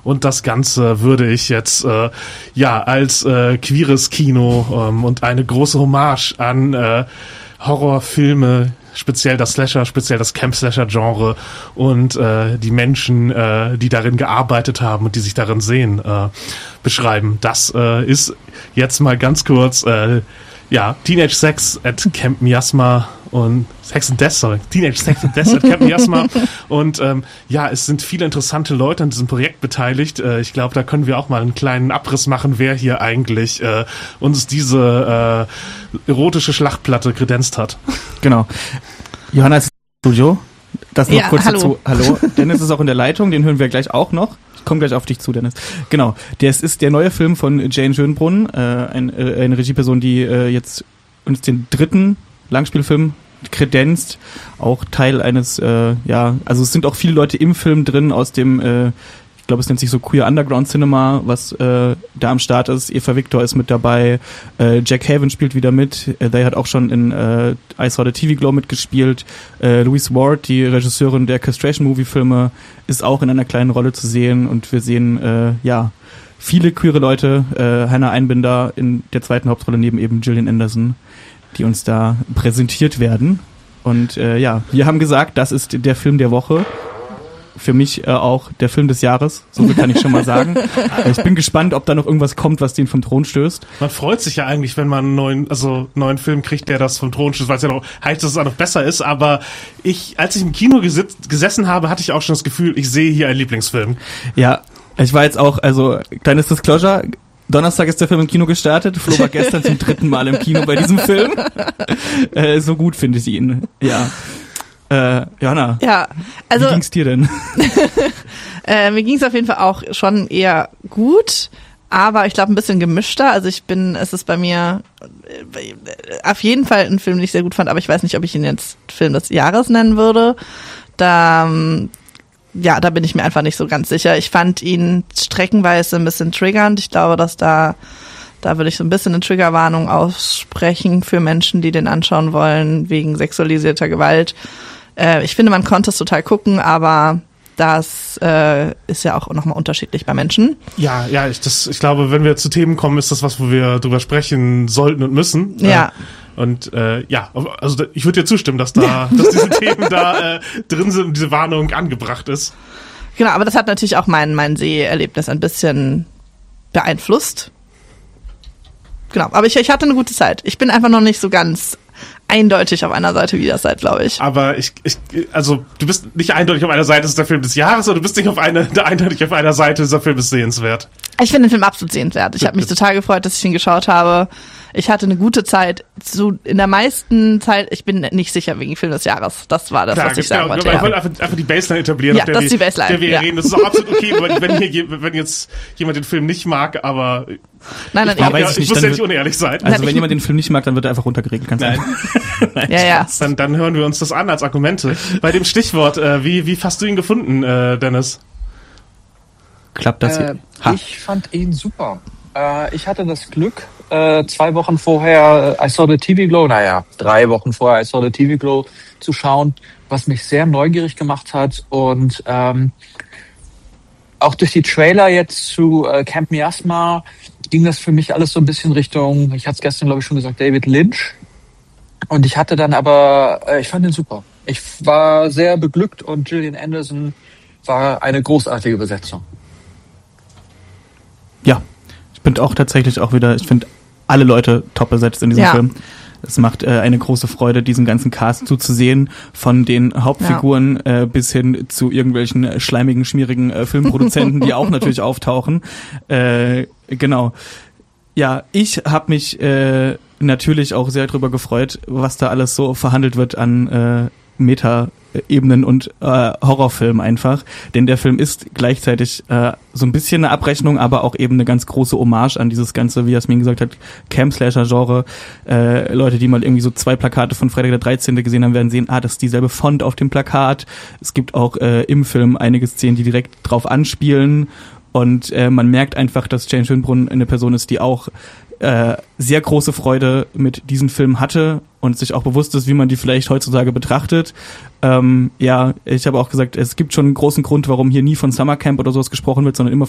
Und das Ganze würde ich jetzt als queeres Kino und eine große Hommage an Horrorfilme, speziell das Slasher, speziell das Camp-Slasher-Genre und die Menschen, die darin gearbeitet haben und die sich darin sehen, beschreiben. Das ist jetzt mal ganz kurz Teenage Sex at Camp Miasma und Teenage Sex and Death at Camp Miasma und es sind viele interessante Leute an diesem Projekt beteiligt. Ich glaube, da können wir auch mal einen kleinen Abriss machen, wer hier eigentlich uns diese erotische Schlachtplatte kredenzt hat. Genau. Johanna ist im Studio. Das noch kurz hallo. dazu. Hallo. Dennis ist auch in der Leitung, den hören wir gleich auch noch. Ich komme gleich auf dich zu, Dennis. Genau. Das ist der neue Film von Jane Schönbrunn, eine Regieperson, die jetzt uns den 3. Langspielfilm kredenzt, auch Teil eines, also es sind auch viele Leute im Film drin aus dem, ich glaube, es nennt sich so Queer Underground Cinema, was da am Start ist. Eva Victor ist mit dabei, Jack Haven spielt wieder mit, der hat auch schon in I Saw the TV Glow mitgespielt, Louise Ward, die Regisseurin der Castration-Movie-Filme, ist auch in einer kleinen Rolle zu sehen und wir sehen, viele queere Leute, Hannah Einbinder in der zweiten Hauptrolle neben eben Gillian Anderson, die uns da präsentiert werden. Und wir haben gesagt, das ist der Film der Woche. Für mich auch der Film des Jahres, so viel kann ich schon mal sagen. Ich bin gespannt, ob da noch irgendwas kommt, was den vom Thron stößt. Man freut sich ja eigentlich, wenn man einen neuen Film kriegt, der das vom Thron stößt, weil es ja noch heißt, dass es auch noch besser ist. Aber als ich im Kino gesessen habe, hatte ich auch schon das Gefühl, ich sehe hier einen Lieblingsfilm. Ja, ich war jetzt auch, kleines Disclosure, Donnerstag ist der Film im Kino gestartet. Flo war gestern zum 3. Mal im Kino bei diesem Film. So gut finde ich ihn. Ja. Johanna. Ja, also. Wie ging's dir denn? Mir ging's auf jeden Fall auch schon eher gut, aber ich glaube ein bisschen gemischter. Also es ist bei mir auf jeden Fall ein Film, den ich sehr gut fand, aber ich weiß nicht, ob ich ihn jetzt Film des Jahres nennen würde. Da bin ich mir einfach nicht so ganz sicher. Ich fand ihn streckenweise ein bisschen triggernd. Ich glaube, dass da würde ich so ein bisschen eine Triggerwarnung aussprechen für Menschen, die den anschauen wollen, wegen sexualisierter Gewalt. Ich finde, man konnte es total gucken, aber das ist ja auch nochmal unterschiedlich bei Menschen. Ja, ich glaube, wenn wir zu Themen kommen, ist das was, wo wir drüber sprechen sollten und müssen. Ja. Also ich würde dir zustimmen, dass diese Themen da drin sind und diese Warnung angebracht ist. Genau, aber das hat natürlich auch mein Seherlebnis ein bisschen beeinflusst. Genau, aber ich hatte eine gute Zeit. Ich bin einfach noch nicht so ganz eindeutig auf einer Seite, wie das seid, glaube ich. Aber also du bist nicht eindeutig auf einer Seite, das ist der Film des Jahres, oder du bist nicht eindeutig auf einer Seite, dieser Film ist sehenswert. Ich finde den Film absolut sehenswert. Ich habe mich total gefreut, dass ich ihn geschaut habe. Ich hatte eine gute Zeit. So in der meisten Zeit, ich bin nicht sicher wegen Film des Jahres. Das war das, was ich sagen wollte. Ich wollte einfach die Baseline etablieren, ja, das ist die Baseline, auf der wir reden. Das ist auch absolut okay, wenn jetzt jemand den Film nicht mag, aber ich muss ja nicht unehrlich sein. Also wenn jemand den Film nicht mag, dann wird er einfach runtergeregelt. Kannst Nein. Ja. Dann hören wir uns das an als Argumente. Bei dem Stichwort, wie hast du ihn gefunden, Dennis? Klappt das hier? Ich fand ihn super. Ich hatte das Glück, 2 Wochen vorher I Saw the TV Glow, 3 Wochen vorher I Saw the TV Glow zu schauen, was mich sehr neugierig gemacht hat und auch durch die Trailer jetzt zu Camp Miasma ging das für mich alles so ein bisschen Richtung, ich hatte es gestern glaube ich schon gesagt, David Lynch. Und ich hatte dann aber, ich fand ihn super. Ich war sehr beglückt und Gillian Anderson war eine großartige Besetzung. Ja, ich bin auch tatsächlich ich finde alle Leute top besetzt in diesem Film. Es macht eine große Freude, diesen ganzen Cast zuzusehen, von den Hauptfiguren bis hin zu irgendwelchen schleimigen, schmierigen Filmproduzenten, die auch natürlich auftauchen. Genau. Ja, ich habe mich natürlich auch sehr drüber gefreut, was da alles so verhandelt wird an Meta-Ebenen und Horrorfilm einfach. Denn der Film ist gleichzeitig so ein bisschen eine Abrechnung, aber auch eben eine ganz große Hommage an dieses ganze, wie Jasmin gesagt hat, Camp-Slasher-Genre. Leute, die mal irgendwie so 2 Plakate von Freitag der 13. gesehen haben, werden sehen, das ist dieselbe Font auf dem Plakat. Es gibt auch im Film einige Szenen, die direkt drauf anspielen. Und man merkt einfach, dass Jane Schönbrunn eine Person ist, die auch sehr große Freude mit diesem Film hatte und sich auch bewusst ist, wie man die vielleicht heutzutage betrachtet. Ich habe auch gesagt, es gibt schon einen großen Grund, warum hier nie von Summercamp oder sowas gesprochen wird, sondern immer